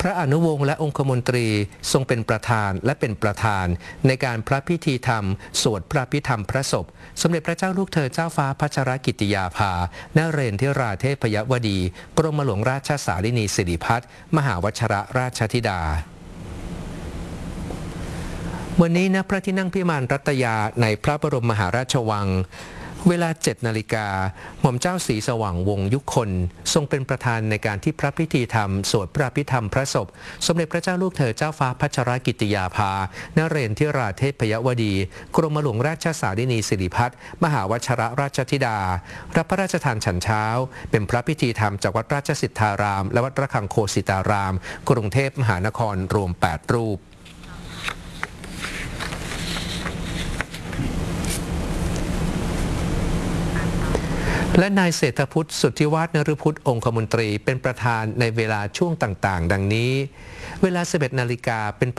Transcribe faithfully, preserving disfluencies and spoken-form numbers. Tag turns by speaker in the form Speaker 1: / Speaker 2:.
Speaker 1: ระอนุวงศ์และองคมนตรีทรงเป็นประธานและเป็นประธานในการพระพิธีธรรมสวดพระพิธรรมพระศพสมเด็จพระเจ้าลูกเธอเจ้าฟ้าพัชรกิติยาภานเรนทิราเทพยวดีกรมหลวงราชสารินีสิริพัฒน์มหาวชรราชธิดาวันนี้ณพระที่นั่งพิมานรัตยาในพระบรมมหาราชวังเวลาเจ็ดนาฬิกาหม่อมเจ้าศรีสว่างวงศ์ยุคลทรงเป็นประธานในการที่พระพิธีธรรมสวดพระพิธรรมพระศพสมเด็จพระเจ้าลูกเธอเจ้าฟ้าพัชรกิติยาภานเรนทิราเทพยวดีกรมหลวงราชสารินีสิริพัฒน์มหาวชรราชธิดารับพระราชทานฉันเช้าเป็นพระพิธีธรรมจากวัดราชสิทธารามและวัดระฆังโคสิตารามกรุงเทพมหานครรวมแปดรูปและนายเศรษฐพุทธสุทธิวาฒนฤพุทธองคมนตรีเป็นประธานในเวลาช่วงต่างๆดังนี้เวลา สิบเอ็ดนาฬิกาเป็น